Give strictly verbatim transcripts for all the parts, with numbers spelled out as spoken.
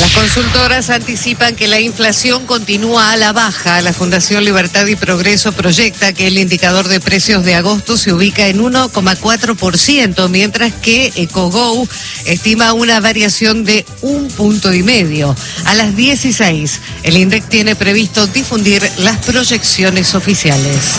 Las consultoras anticipan que la inflación continúa a la baja. La Fundación Libertad y Progreso proyecta que el indicador de precios de agosto se ubica en uno coma cuatro por ciento, mientras que EcoGo estima una variación de un punto y medio. A las dieciséis, el INDEC tiene previsto difundir las proyecciones oficiales.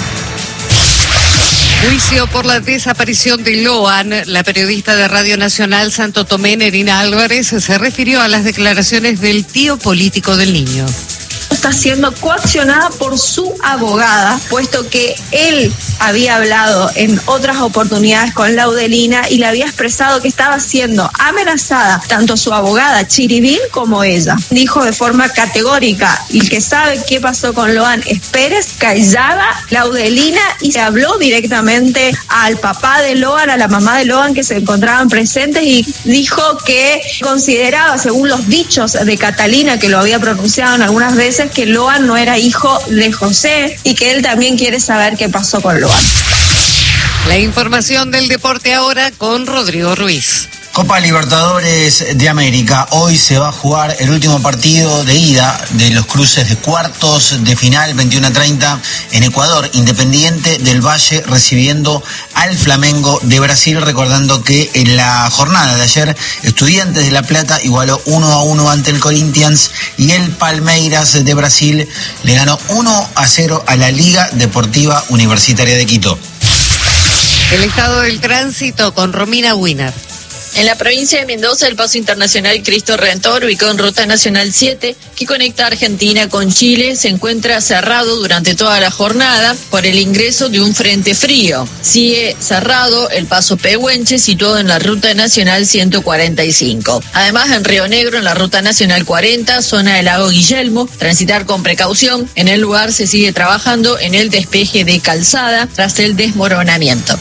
Juicio por la desaparición de Loan. La periodista de Radio Nacional Santo Tomé, Nerina Álvarez, se refirió a las declaraciones del tío político del niño. Está siendo coaccionada por su abogada, puesto que él había hablado en otras oportunidades con Laudelina y le había expresado que estaba siendo amenazada tanto su abogada Chiribín como ella. Dijo de forma categórica: el que sabe qué pasó con Loan es Pérez, callada Laudelina, y se habló directamente al papá de Loan, a la mamá de Loan, que se encontraban presentes, y dijo que consideraba, según los dichos de Catalina, que lo había pronunciado en algunas veces, que Loan no era hijo de José y que él también quiere saber qué pasó con Loan. La información del deporte ahora con Rodrigo Ruiz. Copa Libertadores de América. Hoy se va a jugar el último partido de ida de los cruces de cuartos de final, veintiuno a treinta en Ecuador. Independiente del Valle recibiendo al Flamengo de Brasil, recordando que en la jornada de ayer Estudiantes de La Plata igualó uno a uno ante el Corinthians y el Palmeiras de Brasil le ganó uno a cero a la Liga Deportiva Universitaria de Quito. El estado del tránsito con Romina Wiener. En la provincia de Mendoza, el paso internacional Cristo Redentor, ubicado en Ruta Nacional siete, que conecta Argentina con Chile, se encuentra cerrado durante toda la jornada por el ingreso de un frente frío. Sigue cerrado el paso Pehuenche, situado en la Ruta Nacional ciento cuarenta y cinco. Además, en Río Negro, en la Ruta Nacional cuarenta, zona del lago Guillermo, transitar con precaución. En el lugar se sigue trabajando en el despeje de calzada tras el desmoronamiento.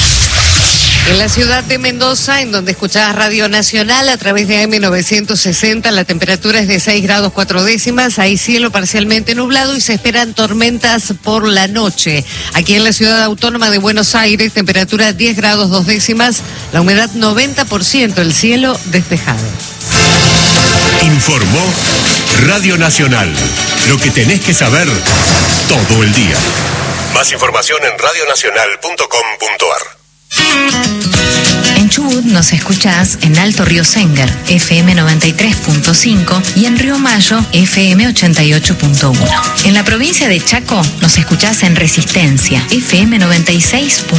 En la ciudad de Mendoza, en donde escuchás Radio Nacional a través de A M novecientos sesenta, la temperatura es de seis grados cuatro décimas, hay cielo parcialmente nublado y se esperan tormentas por la noche. Aquí en la ciudad autónoma de Buenos Aires, temperatura diez grados dos décimas, la humedad noventa por ciento, el cielo despejado. Informó Radio Nacional, lo que tenés que saber todo el día. Más información en radio nacional punto com punto ar. En Chubut nos escuchás en Alto Río Sengar, F M noventa y tres punto cinco, y en Río Mayo, F M ochenta y ocho punto uno. En la provincia de Chaco nos escuchás en Resistencia, F M noventa y seis punto uno.